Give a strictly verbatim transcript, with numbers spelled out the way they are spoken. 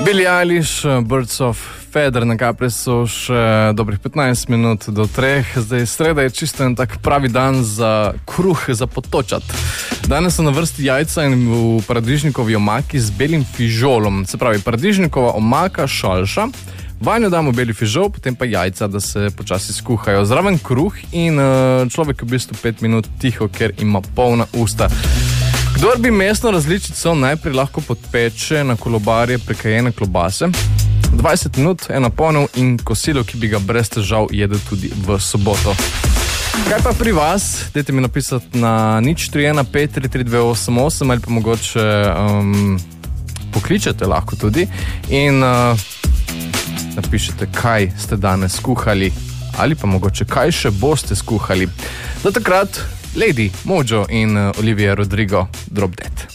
Billie Eilish, Birds of Feather, na Capri so še dobrih petnajst minut do treh. Zdaj sreda je čisto en tak pravi dan za kruh, za potočat. Danes so na vrsti jajca in v paradižnikovi omaki z belim fižolom. Se pravi, paradižnikova omaka, šalša, vanjo damo beli fižol, potem pa jajca, da se počasi skuhajo. Zraven kruh in človek v bistvu pet minut tiho, ker ima polna usta. Kdor bi mesno različico najprej lahko podpeče na kolobarje prekajene klobase, dvajset minut, ena ponev in kosilo, ki bi ga brez težav jedel tudi v soboto. Kaj pa pri vas? Dajte mi napisati na nič tri ena pet tri tri dve osem osem ali pa mogoče um, pokličete lahko tudi in uh, napišete, kaj ste danes skuhali ali pa mogoče kaj še boste skuhali. Do takrat Lady, Mojo in uh, Olivia Rodrigo, Drop Dead.